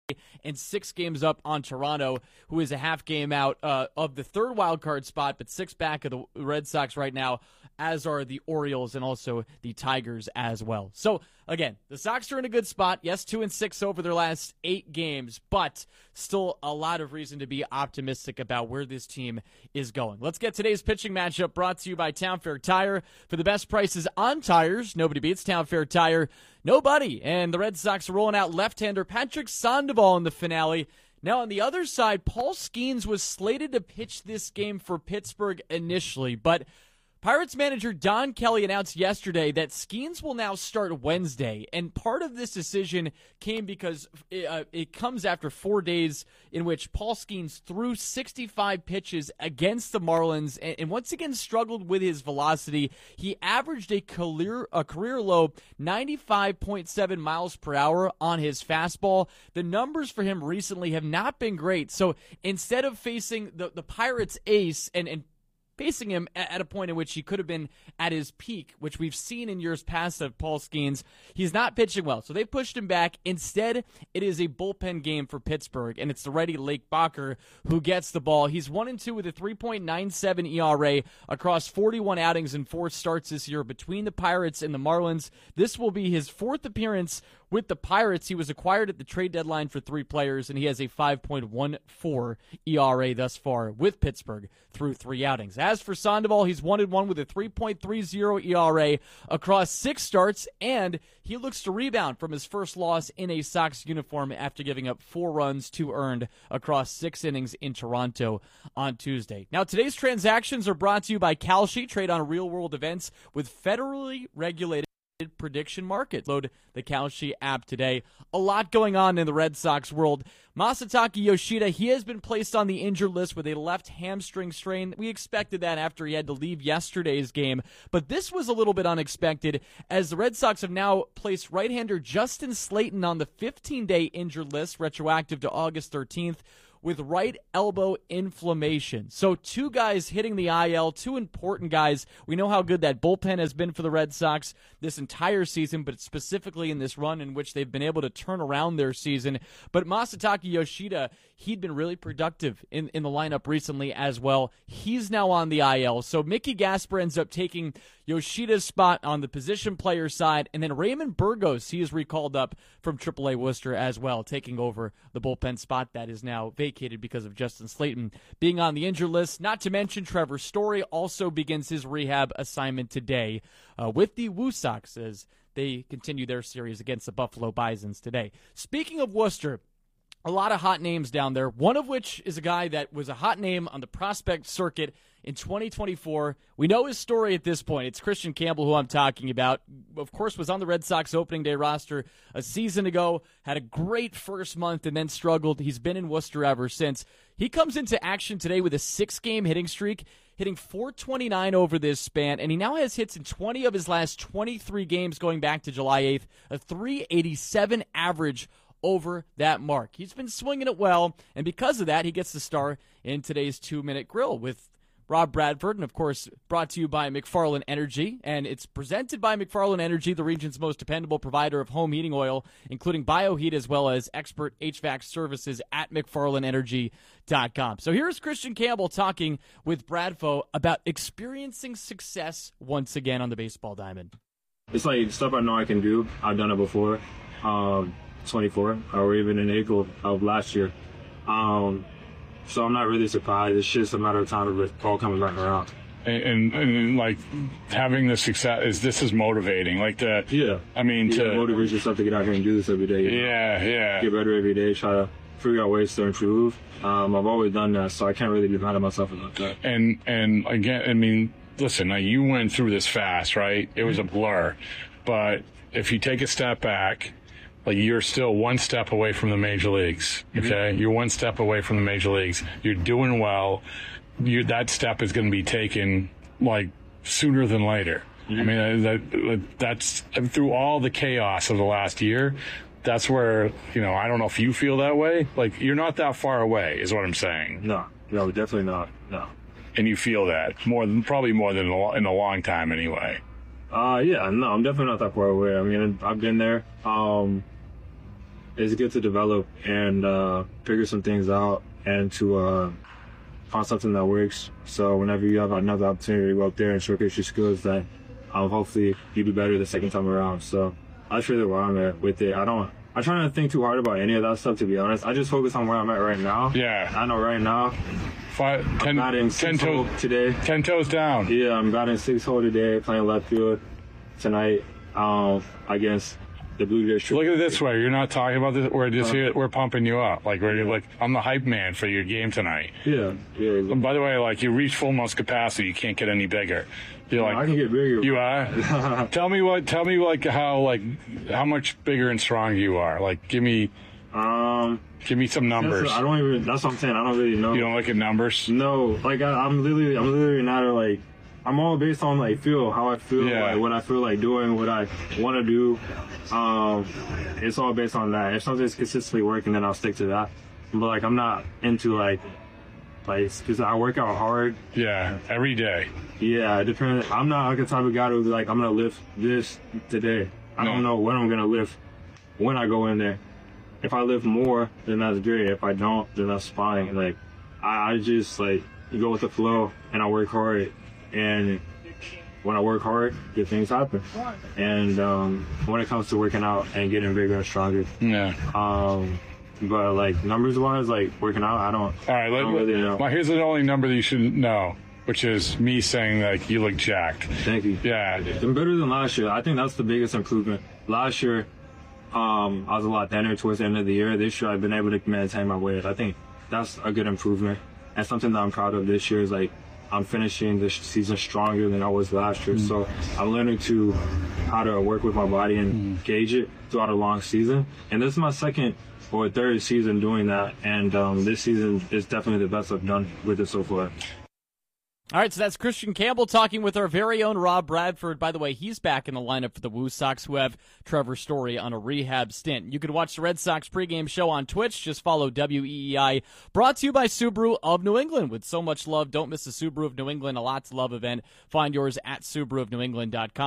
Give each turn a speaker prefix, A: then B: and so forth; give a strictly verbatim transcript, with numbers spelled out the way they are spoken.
A: and six games up on Toronto, who is a half game out uh, of the third wild card spot, but six back of the Red Sox right now, as are the Orioles and also the Tigers as well. So, again, the Sox are in a good spot. Yes, two and six over their last eight games, but still a lot of reason to be optimistic about where this team is going. Let's get today's pitching matchup brought to you by Town Fair Tire. For the best prices on tires, nobody beats Town Fair Tire. Nobody. And the Red Sox are rolling out left-hander Patrick Sandoval in the finale. Now, on the other side, Paul Skeens was slated to pitch this game for Pittsburgh initially, but Pirates manager Don Kelly announced yesterday that Skeens will now start Wednesday, and part of this decision came because it, uh, it comes after four days in which Paul Skeens threw sixty-five pitches against the Marlins and, and once again struggled with his velocity. He averaged a career, a career low ninety-five point seven miles per hour on his fastball. The numbers for him recently have not been great, so instead of facing the, the Pirates ace and, and facing him at a point in which he could have been at his peak, which we've seen in years past of Paul Skeens, he's not pitching well. So they pushed him back. Instead, it is a bullpen game for Pittsburgh, and it's the righty Lake Bacher who gets the ball. He's one and two with a three point nine seven E R A across forty-one outings and four starts this year between the Pirates and the Marlins. This will be his fourth appearance with the Pirates. He was acquired at the trade deadline for three players, and he has a five point one four E R A thus far with Pittsburgh through three outings. As for Sandoval, he's one and one with a three point three oh E R A across six starts, and he looks to rebound from his first loss in a Sox uniform after giving up four runs, two earned across six innings in Toronto on Tuesday. Now, today's transactions are brought to you by Kalshi. Trade on real-world events with federally regulated prediction market. Load the Kalshi app today. A lot going on in the Red Sox world. Masataka Yoshida, he has been placed on the injured list with a left hamstring strain. We expected that after he had to leave yesterday's game, but this was a little bit unexpected as the Red Sox have now placed right-hander Justin Slayton on the fifteen-day injured list, retroactive to August thirteenth, with right elbow inflammation. So two guys hitting the I L, two important guys. We know how good that bullpen has been for the Red Sox this entire season, but specifically in this run in which they've been able to turn around their season. But Masataka Yoshida, he'd been really productive in, in the lineup recently as well. He's now on the I L. So Mickey Gasper ends up taking Yoshida's spot on the position player side, and then Raymond Burgos, he is recalled up from triple A Worcester as well, taking over the bullpen spot that is now vacated because of Justin Slayton being on the injured list. Not to mention Trevor Story also begins his rehab assignment today uh, with the Woo Sox as they continue their series against the Buffalo Bisons today. Speaking of Worcester, a lot of hot names down there, one of which is a guy that was a hot name on the prospect circuit in twenty twenty-four. We know his story at this point. It's Christian Campbell, who I'm talking about. Of course, was on the Red Sox opening day roster a season ago, had a great first month and then struggled. He's been in Worcester ever since. He comes into action today with a six-game hitting streak, hitting four twenty-nine over this span, and he now has hits in twenty of his last twenty-three games going back to July eighth, a three eighty-seven average over that mark. He's been swinging it well, and because of that, he gets the star in today's two-minute grill with Rob Bradford, and of course, brought to you by McFarland Energy, and it's presented by McFarland Energy, the region's most dependable provider of home heating oil, including BioHeat as well as expert H V A C services at McFarland Energy dot com. So here's Christian Campbell talking with Bradfo about experiencing success once again on the baseball diamond.
B: It's like stuff I know I can do. I've done it before. Um, twenty-four, or even in April of last year. Um, so I'm not really surprised. It's just a matter of time of it all coming back around.
C: And, and, and like having the success is this is motivating. Like the
B: yeah.
C: I mean
B: yeah,
C: to
B: motivate yourself to get out here and do this every day. You know?
C: Yeah, yeah.
B: Get better every day. Try to figure out ways to improve. Um, I've always done that, so I can't really be mad at myself about that.
C: And and again, I mean, listen, like you went through this fast, right? It was a blur, but if you take a step back. Like you're still one step away from the major leagues, okay? Mm-hmm. You're one step away from the major leagues. You're doing well. You, that step is going to be taken like sooner than later. Mm-hmm. I mean, that, that's through all the chaos of the last year. That's where, you know, I don't know if you feel that way. Like you're not that far away, is what I'm saying.
B: No, no, definitely not. No.
C: And you feel that more than probably more than in a long time, anyway.
B: Uh, yeah, no, I'm definitely not that far away. I mean, I've been there. Um. it's good to develop and uh, figure some things out and to uh, find something that works. So whenever you have another opportunity to go up there and showcase your skills, that um, hopefully you do better the second time around. So that's really where I'm at with it. I don't. I try not to think too hard about any of that stuff, to be honest. I just focus on where I'm at right now.
C: Yeah.
B: I know right now.
C: Five, ten,
B: I'm batting
C: ten,
B: six hole
C: toes,
B: today.
C: ten toes down.
B: Yeah, I'm batting six hole today, playing left field tonight um, against the Blue Jays.
C: Look at it this way: you're not talking about this. We're just here. We're pumping you up. Like we're like, I'm the hype man for your game tonight.
B: Yeah, yeah. Exactly.
C: And by the way, like you reach full muscle capacity, you can't get any bigger. You're like,
B: I can get bigger.
C: You are. Tell me what. Tell me like how like how much bigger and strong you are. Like give me.
B: Um.
C: Give me some numbers.
B: I don't even. That's what I'm saying. I don't really know.
C: You don't look at numbers.
B: No, like I, I'm literally, I'm literally not a, like. I'm all based on like feel, how I feel,
C: Yeah.
B: like what I feel like doing, what I want to do. Um, it's all based on that. If something's consistently working, then I'll stick to that. But like I'm not into like, like because I work out hard.
C: Yeah, every day.
B: Yeah, it depends. I'm not like the type of guy who's like I'm gonna lift this today. I
C: No.
B: don't know when I'm gonna lift when I go in there. If I lift more, then that's great. If I don't, then that's fine. Like I, I just like you go with the flow, and I work hard. And when I work hard, good things happen. And um, when it comes to working out and getting bigger and stronger,
C: Yeah.
B: um, but like numbers wise, like working out, I don't.
C: All right. Let,
B: I don't really know.
C: well, here's the only number that you should know, which is me saying like you look jacked.
B: Thank you.
C: Yeah.
B: Been better than last year. I think that's the biggest improvement. Last year, um, I was a lot thinner towards the end of the year. This year, I've been able to maintain my weight. I think that's a good improvement, and something that I'm proud of this year is like. I'm finishing this season stronger than I was last year. Mm. So I'm learning to how to work with my body and mm. gauge it throughout a long season. And this is my second or third season doing that. And um, this season is definitely the best I've done with it so far.
A: All right, so that's Christian Campbell talking with our very own Rob Bradford. By the way, he's back in the lineup for the Woo Sox, who have Trevor Story on a rehab stint. You can watch the Red Sox pregame show on Twitch. Just follow W E E I. Brought to you by Subaru of New England. With so much love, don't miss the Subaru of New England, a Lots of Love event. Find yours at Subaru of New England dot com.